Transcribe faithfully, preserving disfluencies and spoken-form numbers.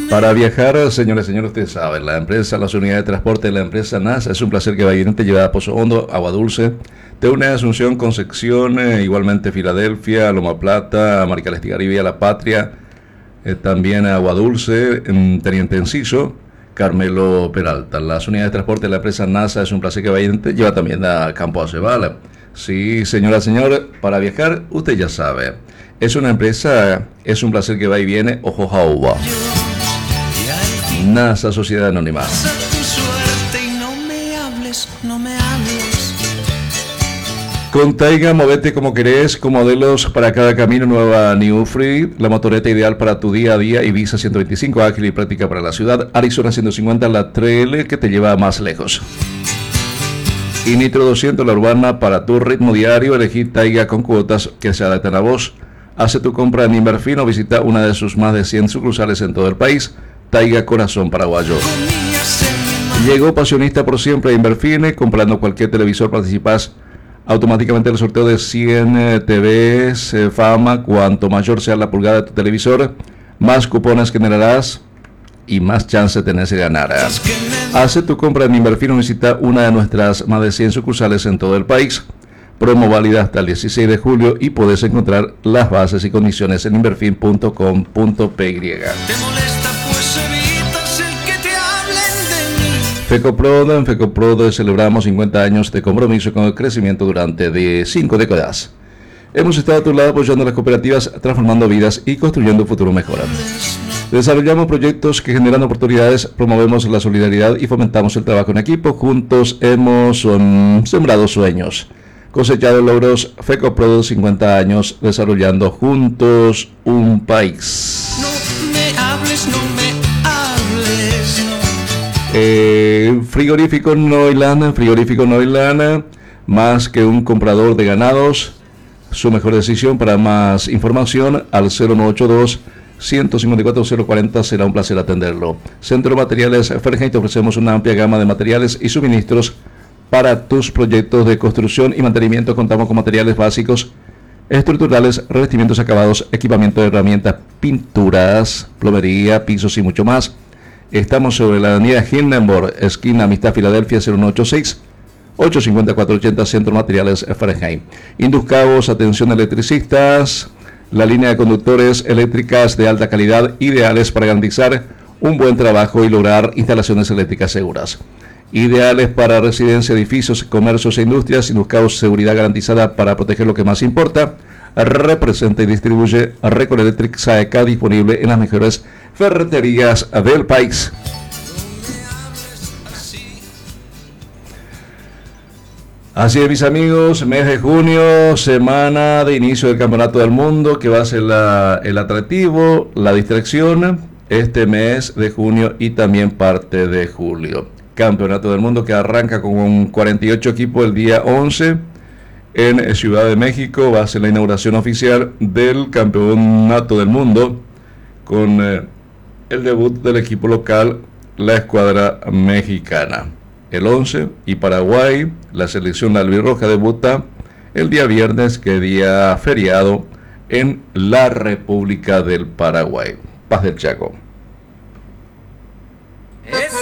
Para viajar, señores y señores, ustedes saben, la empresa, las unidades de transporte de la empresa NASA, es un placer que vayan, te lleva a Pozo Hondo, Agua Dulce, Teune, Asunción, Concepción, eh, igualmente Filadelfia, Loma Plata, Maricales, Tigaribia, La Patria, eh, también Agua Dulce, en Teniente Enciso, Carmelo Peralta. Las unidades de transporte de la empresa NASA, es un placer que vayan, te lleva también a Campo Acebal. Sí, señora, señor, para viajar, usted ya sabe, es una empresa, es un placer que va y viene, ojo jauba. NASA Sociedad Anónima. Con Taiga, movete como querés, con modelos para cada camino, nueva New Free, la motoreta ideal para tu día a día, Ibiza ciento veinticinco, ágil y práctica para la ciudad, Arizona ciento cincuenta, la Trail que te lleva más lejos. Y Nitro doscientos, la urbana para tu ritmo diario, elegí Taiga con cuotas que se adaptan a vos. Hace tu compra en Inverfin o visita una de sus más de cien sucursales en todo el país. Taiga Corazón Paraguayo. Llegó Pasionista por siempre a Inverfine. Comprando cualquier televisor participas automáticamente en el sorteo de cien eh, T Vs eh, Fama. Cuanto mayor sea la pulgada de tu televisor, más cupones generarás y más chance tenés de ganar. Hace tu compra en Inverfine o visita una de nuestras más de cien sucursales en todo el país. Promo válida hasta el dieciséis de julio y podés encontrar las bases y condiciones en inverfin punto com punto p y. FECOPROD, en FECOPROD celebramos cincuenta años de compromiso con el crecimiento durante de cinco décadas. Hemos estado a tu lado apoyando las cooperativas, transformando vidas y construyendo un futuro mejor. Desarrollamos proyectos que generan oportunidades, promovemos la solidaridad y fomentamos el trabajo en equipo. Juntos hemos um, sembrado sueños, cosechado logros. FECOPROD, cincuenta años desarrollando juntos un país. No me hables, no me hables, no. Eh, frigorífico Noiland, frigorífico Noiland, más que un comprador de ganados, su mejor decisión. Para más información al cero nueve ocho dos, uno cinco cuatro, cero cuatro cero, será un placer atenderlo. Centro de Materiales Fergen, te ofrecemos una amplia gama de materiales y suministros para tus proyectos de construcción y mantenimiento. Contamos con materiales básicos, estructurales, revestimientos acabados, equipamiento de herramientas, pinturas, plomería, pisos y mucho más. Estamos sobre la avenida Hindenburg, esquina Amistad Filadelfia, cero nueve ocho seis, ocho cinco cuatro ocho cero, Centro Materiales Fahrenheit. Induscabos, atención electricistas, la línea de conductores eléctricas de alta calidad, ideales para garantizar un buen trabajo y lograr instalaciones eléctricas seguras. Ideales para residencia, edificios, comercios e industrias. Induscabos, seguridad garantizada para proteger lo que más importa. Representa y distribuye Recol Electric S A E C A, disponible en las mejores ferreterías del país. Así es, mis amigos, mes de junio, semana de inicio del Campeonato del Mundo, que va a ser la, el atractivo, la distracción, este mes de junio y también parte de julio. Campeonato del Mundo que arranca con cuarenta y ocho equipos el día once en Ciudad de México. Va a ser la inauguración oficial del Campeonato del Mundo con eh, el debut del equipo local, la escuadra mexicana. El once, y Paraguay, la selección albirroja debuta el día viernes, que día feriado en la República del Paraguay. Paz del Chaco. Es